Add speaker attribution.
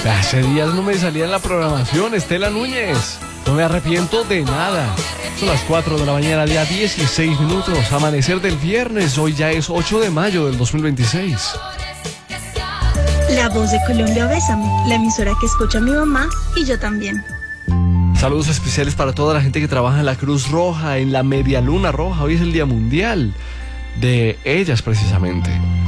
Speaker 1: Hace días no me salía en la programación, Estela Núñez. No me arrepiento de nada. Son las 4 de la mañana, día 16 minutos, amanecer del viernes. Hoy ya es 8 de mayo del 2026.
Speaker 2: La Voz de Colombia, Bésame, la emisora que escucha a mi mamá y yo también.
Speaker 1: Saludos especiales para toda la gente que trabaja en la Cruz Roja, en la Media Luna Roja. Hoy es el Día Mundial de ellas, precisamente.